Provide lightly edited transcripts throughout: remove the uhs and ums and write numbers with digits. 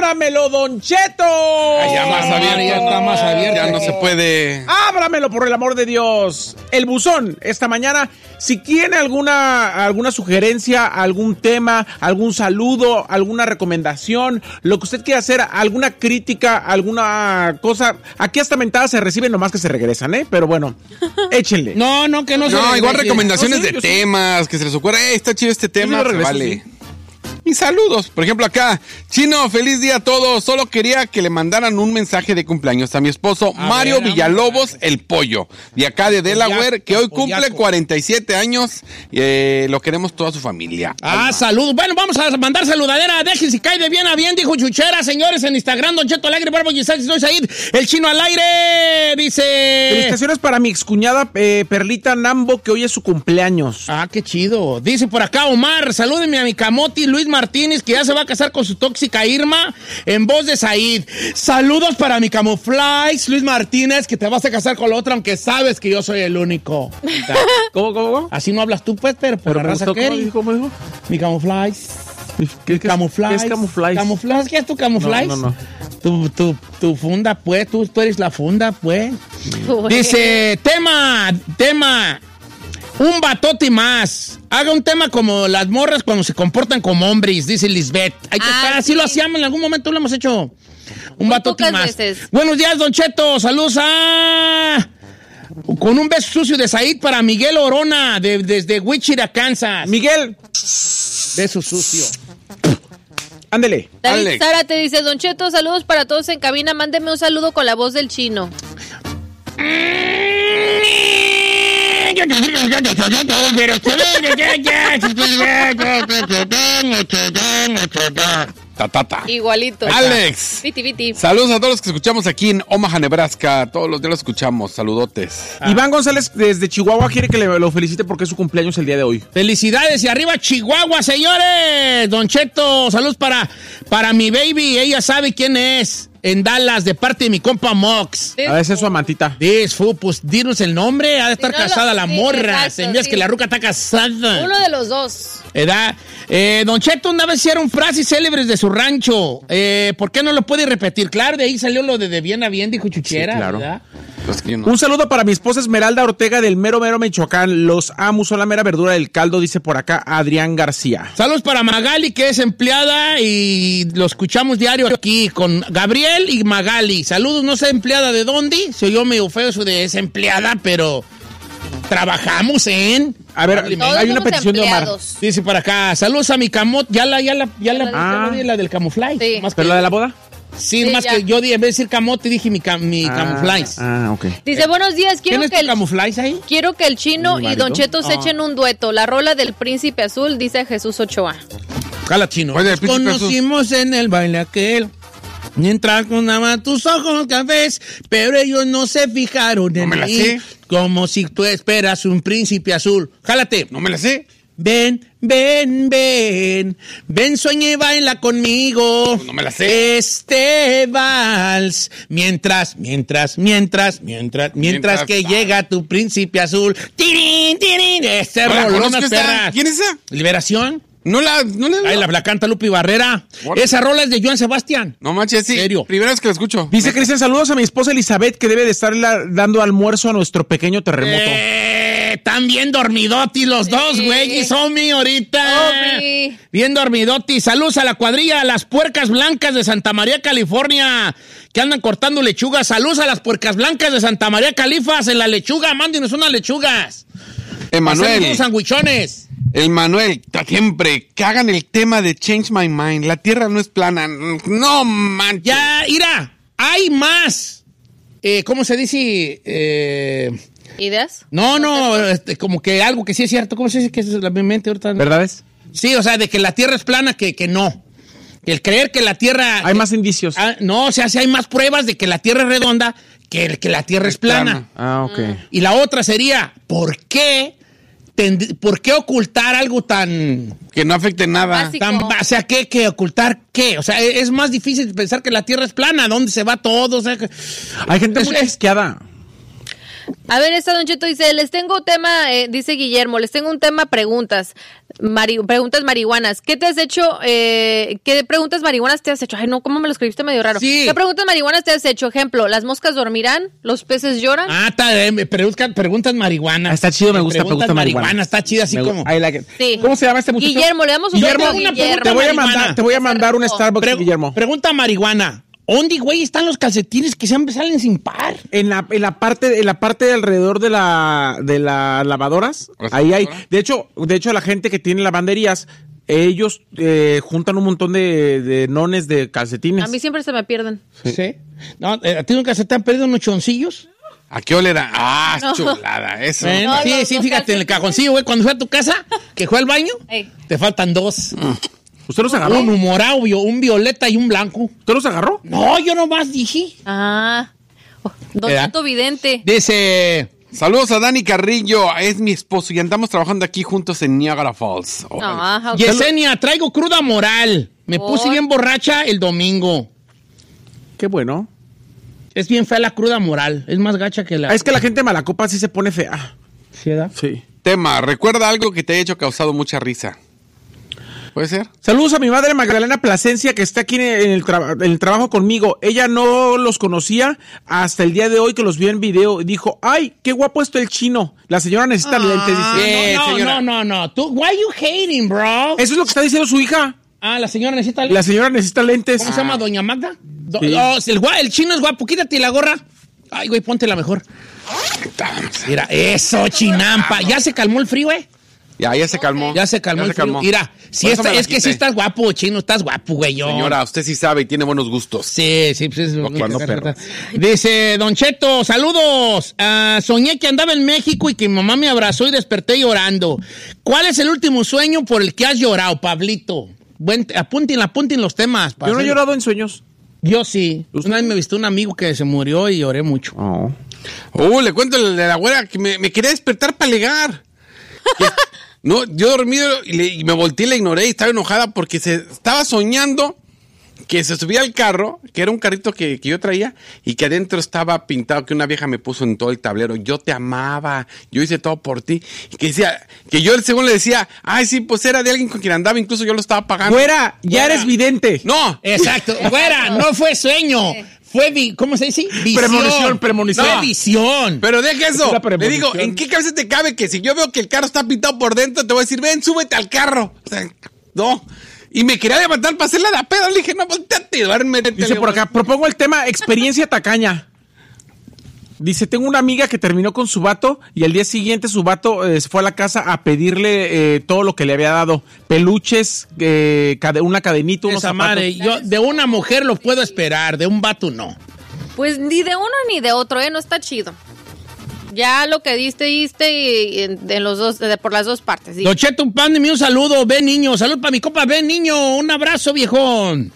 ¡Ábramelo, Don Cheto! Ya más abierto. Ya está más abierto. Ya no se puede. ¡Ábramelo, por el amor de Dios! El buzón, esta mañana, si tiene alguna sugerencia, algún tema, algún saludo, alguna recomendación, lo que usted quiera hacer, alguna crítica, alguna cosa, aquí hasta mentadas se reciben, nomás que se regresan, ¿eh? Pero bueno, échenle. No, que no se No, igual regrese. recomendaciones No, sí, de yo sí. temas, que se les ocurra, está chido este tema, lo regreso, vale. sí. Y saludos, por ejemplo acá, Chino, feliz día a todos, solo quería que le mandaran un mensaje de cumpleaños a mi esposo Mario ver, Villalobos, el pollo, de acá de Delaware, que hoy cumple pollaco. 47 años, lo queremos toda su familia. Saludos. Bueno, vamos a mandar saludadera. Dejen si cae de bien a bien, dijo Chuchera. Señores, en Instagram, Don Cheto Alegre, Barbo Giselle, soy Said, el Chino al aire, dice... Felicitaciones para mi excuñada Perlita Nambo, que hoy es su cumpleaños. Ah, qué chido. Dice por acá Omar, salúdenme a mi camoti Luis Martínez, que ya se va a casar con su tóxica Irma, en voz de Said. Saludos para mi camuflaje Luis Martínez, que te vas a casar con la otra, aunque sabes que yo soy el único. ¿Cómo? Así no hablas tú, pues, pero por la me raza gustó, que eres. ¿cómo dijo? Mi camuflaje. ¿Qué Camuflaje. es camuflaje? ¿Camuflaje? ¿Qué es tu camuflaje? No. Tu funda, pues. Tú eres la funda, pues. Dice, tema. Un batote más. Haga un tema como las morras cuando se comportan como hombres, dice Lisbeth. Ahí está, así sí. lo hacíamos, en algún momento lo hemos hecho. Un Muy batote pocas más. veces. Buenos días, Don Cheto. Saludos a... Con un beso sucio de Said para Miguel Orona, desde Wichita, Kansas. Miguel, Beso sucio. ándele. David Alex. Sara te dice, Don Cheto, saludos para todos en cabina. Mándeme un saludo con la voz del Chino. Ta. Igualito. Alex. Viti. Saludos a todos los que escuchamos aquí en Omaha, Nebraska. Todos los días lo escuchamos. Saludotes. Iván González desde Chihuahua quiere que lo felicite porque es su cumpleaños el día de hoy. Felicidades y arriba Chihuahua, señores. Don Cheto, saludos para mi baby. Ella sabe quién es. En Dallas, de parte de mi compa Mox. A veces es su amantita. Pues dinos el nombre. Ha de estar Si no casada la sí, morra. exacto, Se envías sí. que la ruca está casada. Uno de los dos. ¿Edad? Don Cheto una vez hicieron frases célebres de su rancho. ¿Por qué no lo puede repetir? Claro, de ahí salió lo de bien a bien, dijo Chuchera. Sí, claro. ¿Verdad? Pues que yo no. Un saludo para mi esposa Esmeralda Ortega del Mero Michoacán. Los amo, son la mera verdura del caldo, dice por acá Adrián García. Saludos para Magali, que es empleada y lo escuchamos diario aquí con Gabriel y Magali. Saludos, no sé empleada de dónde. Se oyó medio feo eso de esa empleada, pero trabajamos en... A ver, Todos hay una somos petición de Omar. empleados. Dice por acá, saludos a mi camot. Ya la Ah. la del camuflaje. Sí. Más ¿Pero que- la de la boda? Sí, Sí, más ya. que yo en vez de decir camote dije mi camuflaje. Ok. Dice, buenos días, quiero ¿Tienes que tu el... camuflaje ahí? Quiero que el Chino ¿Mi y marido? Don Cheto se echen un dueto. La rola del Príncipe Azul, dice Jesús Ochoa. Jala, Chino. Oye, el Nos príncipe conocimos en el baile aquel. Mientras contaban tus ojos cafés, pero ellos no se fijaron en me la mí. sé. Como si tú esperas un príncipe azul. Jálate. No me la sé. Ven, sueña y baila conmigo. No me la sé. Este vals. Mientras que llega tu príncipe azul. ¡Tirín! Este No la rolón, conozco esta. perras. ¿Quién es esa? Liberación. No la. Ahí la canta Lupi Barrera. Órale. Esa rola es de Joan Sebastián. No manches, sí. ¿Serio? Primera vez que la escucho. Dice Cristian, saludos a mi esposa Elizabeth que debe de estar dando almuerzo a nuestro pequeño terremoto. Están bien dormidotis los dos, güey. Somi ahorita. Omi. Bien dormidotis. Saludos a la cuadrilla, a las puercas blancas de Santa María, California, que andan cortando lechugas. Saludos a las puercas blancas de Santa María, Califas, en la lechuga. Mándenos unas lechugas. Hacemos Emanuel. unos sandwichones. El Manuel, siempre, que hagan el tema de Change My Mind. La tierra no es plana. No manches. Ya, mira, hay más. ¿Cómo se dice? ¿Ideas? No, como que algo que sí es cierto. ¿Cómo se dice que es la mi mente ahorita? ¿Verdades? Sí, o sea, de que la Tierra es plana que no. El creer que la Tierra... Hay más indicios. no, o sea, sí hay más pruebas de que la Tierra es redonda que la Tierra es plana. Ok. Y la otra sería, ¿por qué ocultar algo tan... Que no afecte nada. Básico. o sea, ¿qué ocultar qué? O sea, es más difícil pensar que la Tierra es plana. ¿Dónde se va todo? O sea, Hay gente muy asqueada. A ver, esta Don Cheto dice, dice Guillermo, les tengo un tema preguntas. preguntas marihuanas. ¿Qué te has hecho? ¿Qué preguntas marihuanas te has hecho? Ay, no, ¿cómo me lo escribiste medio raro? Sí. ¿Qué preguntas marihuanas te has hecho? Ejemplo, ¿las moscas dormirán? ¿Los peces lloran? Preguntas marihuanas. Está chido, me gusta preguntas marihuanas. Está chida así como... I like it. Sí. ¿Cómo se llama este muchacho? Guillermo, le damos un Guillermo, beso a Guillermo. te voy a mandar un Starbucks, Guillermo. Pregunta marihuana. ¿Dónde, güey, están los calcetines que siempre salen sin par? En la parte de alrededor de las lavadoras, ahí hay. De hecho, la gente que tiene lavanderías, ellos juntan un montón de nones de calcetines. A mí siempre se me pierden. Sí. No, ¿a ti nunca se te han perdido unos choncillos? ¿A qué olera? Ah, chulada, eso. No, sí, fíjate, en el cajoncillo, güey, cuando fui a tu casa, que fue al baño, te faltan dos. ¿Usted los agarró? Un morado, un violeta y un blanco. ¿Usted los agarró? No, yo nomás dije. Don Cheto Vidente. Dice... Saludos a Dani Carrillo, es mi esposo y andamos trabajando aquí juntos en Niagara Falls. Yesenia, traigo cruda moral. Me puse bien borracha el domingo. Qué bueno. Es bien fea la cruda moral. Es más gacha que la... Es que la gente malacopa sí se pone fea. ¿Sí, edad? Sí. Tema, recuerda algo que te haya hecho causado mucha risa. ¿Puede ser? Saludos a mi madre Magdalena Plasencia, que está aquí en el trabajo conmigo. Ella no los conocía hasta el día de hoy que los vio en video. Dijo, ay, qué guapo está el chino. La señora necesita lentes. Dice, No. Tú, why you hating, bro? Eso es lo que está diciendo su hija. La señora necesita lentes. La señora necesita lentes. ¿Cómo se llama, doña Magda? Sí. El chino es guapo. Quítate la gorra. Ay, güey, ponte la mejor. Mira, eso, chinampa. ¿Ya se calmó el frío, Ya se calmó. Ya se calmó el frío. Mira, es que sí estás guapo, chino, estás guapo, güey. Señora, usted sí sabe y tiene buenos gustos. Sí, pues perro. Dice, Don Cheto, saludos. Soñé que andaba en México y que mi mamá me abrazó y desperté llorando. ¿Cuál es el último sueño por el que has llorado, Pablito? Apunten los temas. Yo no he llorado en sueños. Yo sí. Una vez me viste un amigo que se murió y lloré mucho. Le cuento de la güera que me quería despertar para alegar. No, yo dormido y me volteé y la ignoré y estaba enojada porque estaba soñando que se subía al carro, que era un carrito que yo traía y que adentro estaba pintado, que una vieja me puso en todo el tablero. Yo te amaba, yo hice todo por ti. Y que decía, que yo según le decía, ay, sí, pues era de alguien con quien andaba, incluso yo lo estaba pagando. Güera, ya eres vidente. No. Exacto, güera, no fue sueño. Fue, ¿cómo se dice? Visión. Premonición. Fue visión. Pero deja eso. Le digo, ¿en qué cabeza te cabe que si yo veo que el carro está pintado por dentro, te voy a decir, ven, súbete al carro? O sea, no. Y me quería levantar para hacerla de a pedo. Le dije, no, volteate, duérmete. Dice por acá, propongo el tema experiencia tacaña. Dice, tengo una amiga que terminó con su vato y al día siguiente su vato se fue a la casa a pedirle todo lo que le había dado. Peluches, una cadenita, unos Esa zapatos. madre, yo de una mujer lo puedo esperar, de un vato no. Pues ni de uno ni de otro, no está chido. Ya lo que diste y en los dos, por las dos partes. ¿Sí? Don Cheto, mándeme un saludo, ven niño, salud para mi compa, ven niño, un abrazo viejón.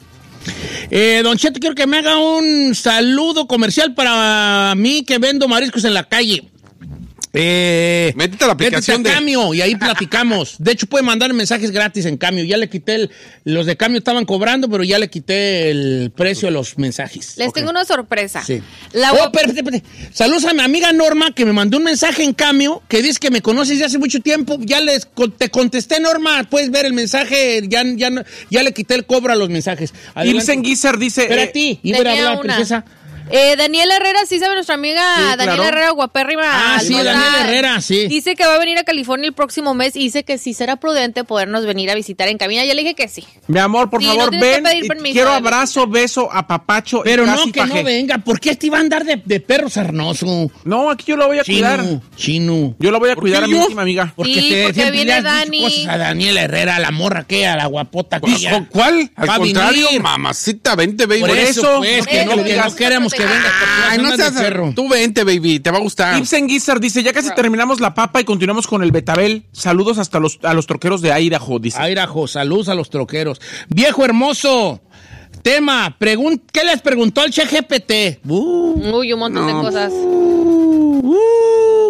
Don Cheto, quiero que me haga un saludo comercial para mí que vendo mariscos en la calle. Métete a la aplicación de Camio y ahí platicamos. De hecho, puede mandar mensajes gratis en Camio. Ya le quité los de Camio estaban cobrando, pero ya le quité el precio de los mensajes. Les tengo una sorpresa. Sí. Espérate. Saludos a mi amiga Norma, que me mandó un mensaje en Camio, que dice que me conoces de hace mucho tiempo. Ya te contesté, Norma. Puedes ver el mensaje. Ya le quité el cobro a los mensajes. Ibsen Guizar dice... Espérate, iba a hablar, princesa. Daniela Herrera, sí sabe nuestra amiga Daniela Herrera, guapérrima. Sí, Daniela Herrera, sí. Dice que va a venir a California el próximo mes y dice que sí será prudente podernos venir a visitar en cabina. Ya le dije que sí. Mi amor, por favor, ven. Quiero abrazo, beso, apapacho. Pero no, que no venga. ¿Por qué este iba a andar de perro sarnoso? No, aquí yo lo voy a cuidar. Chino. Yo lo voy a cuidar a mi última amiga. Porque viene Dani. Cosas a Daniela Herrera, a la morra que, a la guapota que ella. ¿Cuál? Al contrario, mamacita, vente, baby. Por eso, pues, que no queremos que venga. Ay, no seas perro. Tú vente, baby, te va a gustar. Ibsen Guizar dice, ya casi terminamos la papa y continuamos con el betabel. Saludos hasta a los troqueros de Idaho, dice. Idaho, saludos a los troqueros. Viejo hermoso, tema, ¿qué les preguntó al ChatGPT? Uy, un montón de cosas.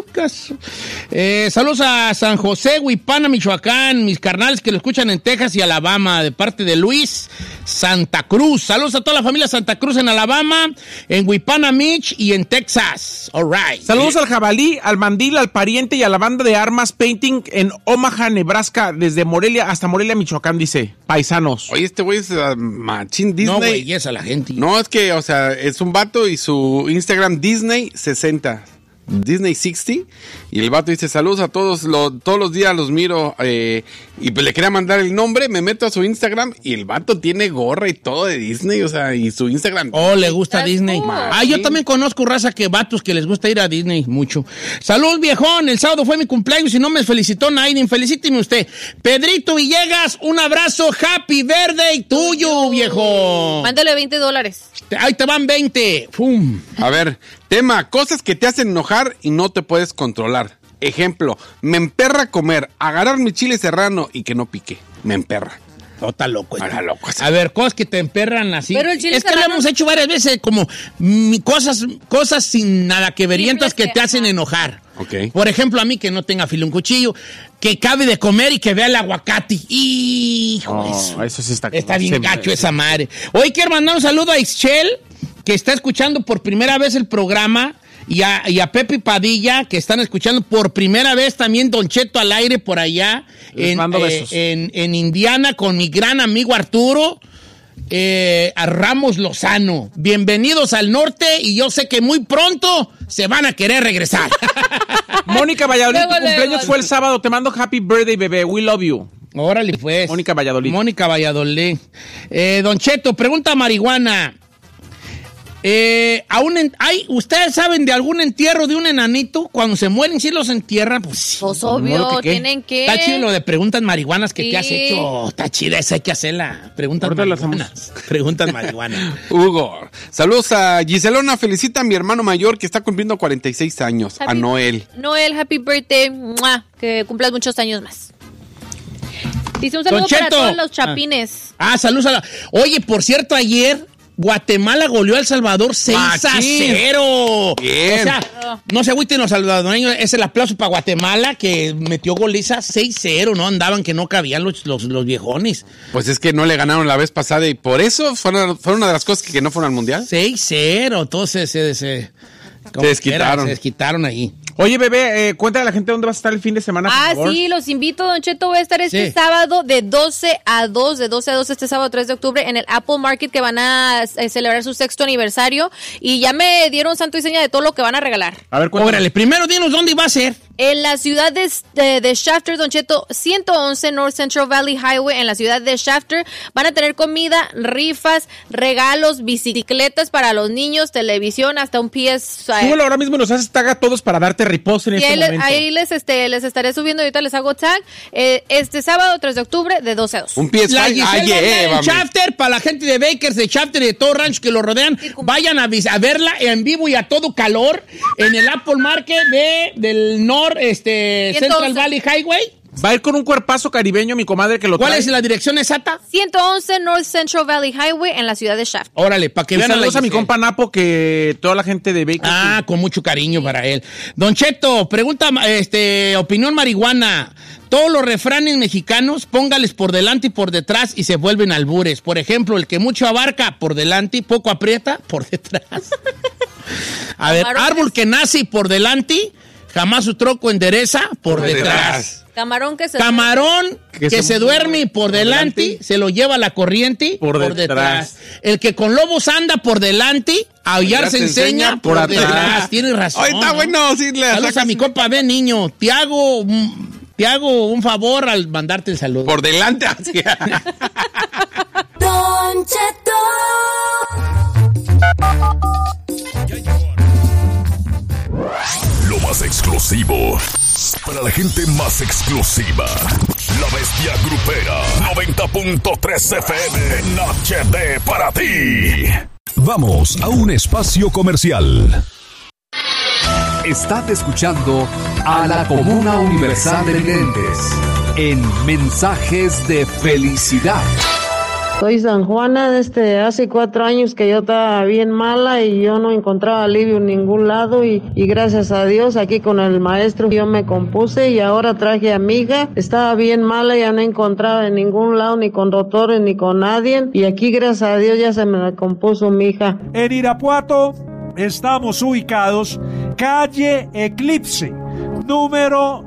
caso. Saludos a San José, Huipana, Michoacán, mis carnales que lo escuchan en Texas y Alabama, de parte de Luis Santa Cruz. Saludos a toda la familia Santa Cruz en Alabama, en Huipana, Mich y en Texas. All right. Saludos al jabalí, al mandil, al pariente y a la banda de Armas Painting en Omaha, Nebraska, desde Morelia hasta Morelia, Michoacán, dice. Paisanos. Oye, este güey es machín Disney. No, güey, es a la gente. No, es que, o sea, es un vato y su Instagram Disney 60. Disney 60. Y el vato dice, saludos a todos, todos los días los miro. Y pues le quería mandar el nombre, me meto a su Instagram y el vato tiene gorra y todo de Disney, o sea, y su Instagram. Oh, le gusta Disney. Cool. Yo también conozco raza que vatos que les gusta ir a Disney mucho. Salud, viejón, el sábado fue mi cumpleaños y no me felicitó nadie, felicíteme usted. Pedrito Villegas, un abrazo, happy birthday tuyo, viejo. Mándale $20. Ahí te van 20. ¡Pum! A ver, tema, cosas que te hacen enojar y no te puedes controlar. Ejemplo, me emperra comer, agarrar mi chile serrano y que no pique. Me emperra. No, está loco. Está loco. A ver, cosas que te emperran así. Pero el chile es que lo hemos hecho varias veces, como cosas sin nada que verientas que te hacen enojar. Okay. Por ejemplo, a mí que no tenga filo un cuchillo, que cabe de comer y que vea el aguacate. ¡Hijo! Eso sí está bien gacho esa madre. Hoy quiero mandar un saludo a Ixchel, que está escuchando por primera vez el programa, y a Pepe Padilla, que están escuchando por primera vez también Don Cheto al aire por allá en Indiana con mi gran amigo Arturo. A Ramos Lozano. Bienvenidos al norte y yo sé que muy pronto se van a querer regresar. Mónica Valladolid, tu cumpleaños fue el sábado. Te mando happy birthday, bebé. We love you. Órale, pues. Mónica Valladolid. Don Cheto, pregunta marihuana. ¿Ustedes saben de algún entierro de un enanito? Cuando se mueren, ¿sí los entierran? Pues obvio, tienen que... Está chido lo de preguntas marihuanas que te has hecho. Está chida, esa hay que hacerla. Preguntas marihuanas. Hugo, saludos a Giselona. Felicita a mi hermano mayor que está cumpliendo 46 años. A Noel. Noel, happy birthday. ¡Mua! Que cumplas muchos años más. Dice un saludo para todos los chapines. Saludos Oye, por cierto, ayer Guatemala goleó a El Salvador 6-0. Bien. O sea, no se agüiten los salvadoreños. Es el aplauso para Guatemala que metió goliza 6-0. No andaban que no cabían los viejones. Pues es que no le ganaron la vez pasada y por eso fueron una de las cosas que no fueron al mundial. 6-0. Entonces se desquitaron. Se desquitaron ahí. Oye, bebé, cuéntale a la gente dónde vas a estar el fin de semana, por favor. Sí, los invito, Don Cheto. Voy a estar este sábado de 12 a 2, este sábado 3 de octubre en el Apple Market, que van a celebrar su 6º aniversario. Y ya me dieron santo y seña de todo lo que van a regalar. A ver, cuéntame. Órale, primero dinos dónde iba a ser. En la ciudad de Shafter, Don Cheto, 111 North Central Valley Highway, en la ciudad de Shafter. Van a tener comida, rifas, regalos, bicicletas para los niños, televisión, hasta un PS. Súbelo ahora mismo, nos haces tag a todos para darte riposte en este momento. Ahí les estaré subiendo, ahorita les hago tag. Este sábado, 3 de octubre, de 12 a 2. Un PS5. La Giselle en Shafter, para la gente de Bakers, de Shafter y de todo rancho que lo rodean, vayan a verla en vivo y a todo calor en el Apple Market del North Central Valley Highway. Va a ir con un cuerpazo caribeño, mi comadre, que lo trae. ¿Cuál es la dirección exacta? 111 North Central Valley Highway en la ciudad de Shafter. Órale, para que vean saludos a mi compa Napo, que toda la gente de Baker. Con mucho cariño para él. Don Cheto, pregunta, opinión marihuana. Todos los refranes mexicanos, póngales por delante y por detrás y se vuelven albures. Por ejemplo, el que mucho abarca por delante y poco aprieta por detrás. A ver, árbol que nace por delante, jamás su troco endereza por detrás. Camarón que se duerme por delante, se lo lleva la corriente por detrás. El que con lobos anda por delante, aullar se enseña por atrás. Tienes razón. Ay, está bueno. Sí, saludos a mi compa, ven niño. Te hago un favor al mandarte el saludo. Por delante. Don Cheto. Lo más exclusivo para la gente más exclusiva. La Bestia Grupera 90.3 FM en HD para ti. Vamos a un espacio comercial. Estás escuchando a la Comuna Universal de Videntes en Mensajes de Felicidad. Soy San Juana, hace 4 años que yo estaba bien mala y yo no encontraba alivio en ningún lado y gracias a Dios aquí con el maestro yo me compuse y ahora traje a mi hija. Estaba bien mala, ya no encontraba en ningún lado ni con doctores ni con nadie y aquí gracias a Dios ya se me la compuso mi hija. En Irapuato estamos ubicados calle Eclipse, número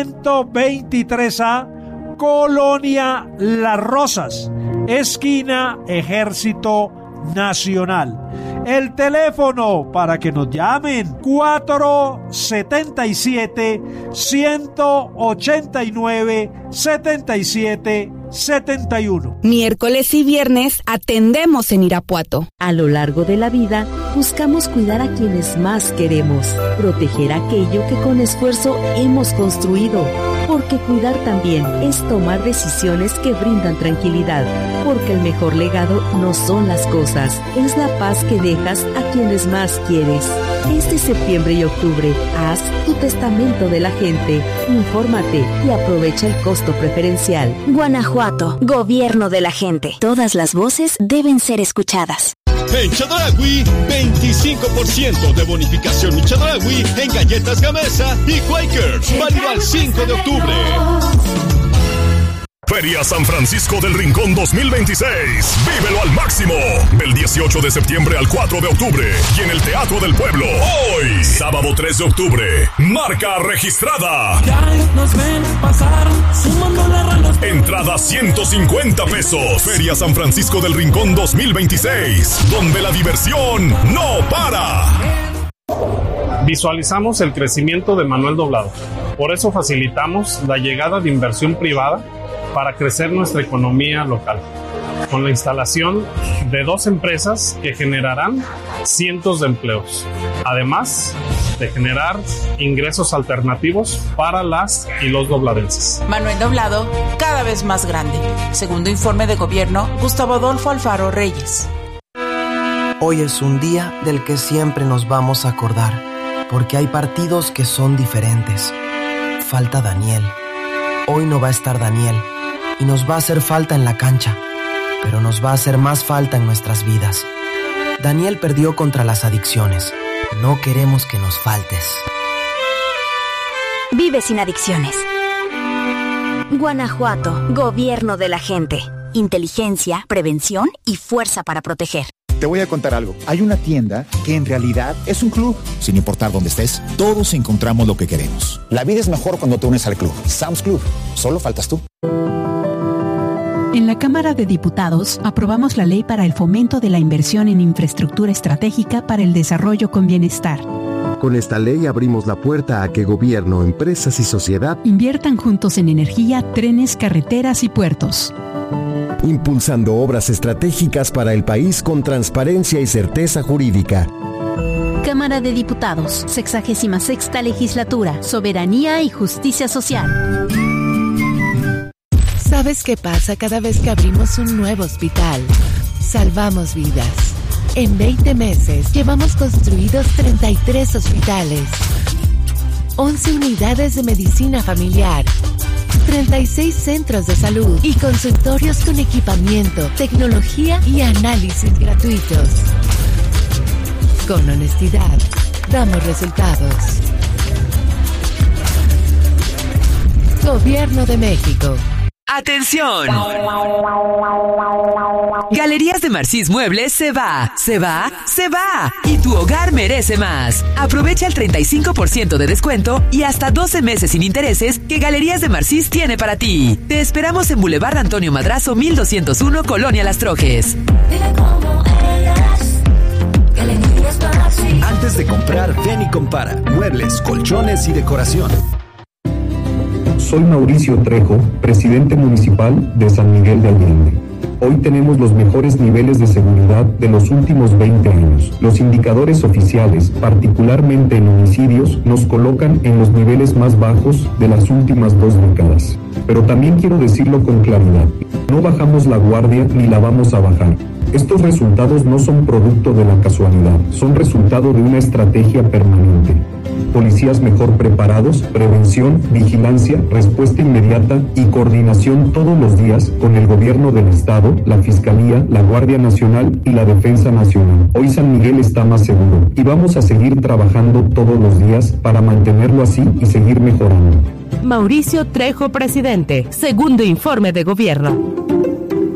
123A, Colonia Las Rosas, esquina Ejército Nacional. El teléfono para que nos llamen 477-189-7771. Miércoles y viernes atendemos en Irapuato. A lo largo de la vida buscamos cuidar a quienes más queremos, proteger aquello que con esfuerzo hemos construido. Porque cuidar también es tomar decisiones que brindan tranquilidad. Porque el mejor legado no son las cosas, es la paz que dejas a quienes más quieres. Este septiembre y octubre, haz tu testamento de la gente. Infórmate y aprovecha el costo preferencial. Guanajuato, gobierno de la gente. Todas las voces deben ser escuchadas. En Chedraui, 25% de bonificación en Chedraui en galletas Gamesa y Quakers. Válido al 5 de octubre. Feria San Francisco del Rincón 2026. Vívelo al máximo. Del 18 de septiembre al 4 de octubre. Y en el Teatro del Pueblo. Hoy, sábado 3 de octubre. Marca registrada. Nos ven pasar, entrada 150 pesos. Feria San Francisco del Rincón 2026. Donde la diversión no para. Visualizamos el crecimiento de Manuel Doblado. Por eso facilitamos la llegada de inversión privada para crecer nuestra economía local, con la instalación de 2 empresas que generarán cientos de empleos, además de generar ingresos alternativos para las y los dobladenses. Manuel Doblado, cada vez más grande. Segundo informe de gobierno, Gustavo Adolfo Alfaro Reyes. Hoy es un día del que siempre nos vamos a acordar, porque hay partidos que son diferentes. Falta Daniel. Hoy no va a estar Daniel. Y nos va a hacer falta en la cancha, pero nos va a hacer más falta en nuestras vidas. Daniel perdió contra las adicciones. No queremos que nos faltes. Vive sin adicciones. Guanajuato, gobierno de la gente. Inteligencia, prevención y fuerza para proteger. Te voy a contar algo. Hay una tienda que en realidad es un club. Sin importar dónde estés, todos encontramos lo que queremos. La vida es mejor cuando te unes al club. Sam's Club. Solo faltas tú. En la Cámara de Diputados aprobamos la ley para el fomento de la inversión en infraestructura estratégica para el desarrollo con bienestar. Con esta ley abrimos la puerta a que gobierno, empresas y sociedad inviertan juntos en energía, trenes, carreteras y puertos. Impulsando obras estratégicas para el país con transparencia y certeza jurídica. Cámara de Diputados, 66ª Legislatura, Soberanía y Justicia Social. ¿Sabes qué pasa cada vez que abrimos un nuevo hospital? Salvamos vidas. En 20 meses llevamos construidos 33 hospitales, 11 unidades de medicina familiar, 36 centros de salud y consultorios con equipamiento, tecnología y análisis gratuitos. Con honestidad, damos resultados. Gobierno de México. ¡Atención! Galerías de Marcís Muebles se va, se va, se va. Y tu hogar merece más. Aprovecha el 35% de descuento y hasta 12 meses sin intereses que Galerías de Marcís tiene para ti. Te esperamos en Boulevard Antonio Madrazo 1201, Colonia Las Trojes. Antes de comprar, ven y compara. Muebles, colchones y decoración. Soy Mauricio Trejo, presidente municipal de San Miguel de Allende. Hoy tenemos los mejores niveles de seguridad de los últimos 20 años. Los indicadores oficiales, particularmente en homicidios, nos colocan en los niveles más bajos de las últimas 2 décadas. Pero también quiero decirlo con claridad, no bajamos la guardia ni la vamos a bajar. Estos resultados no son producto de la casualidad, son resultado de una estrategia permanente. policías mejor preparados, prevención, vigilancia, respuesta inmediata y coordinación todos los días con el gobierno del estado, la Fiscalía, la Guardia Nacional y la Defensa Nacional. Hoy San Miguel está más seguro y vamos a seguir trabajando todos los días para mantenerlo así y seguir mejorando. Mauricio Trejo, presidente. Segundo informe de gobierno.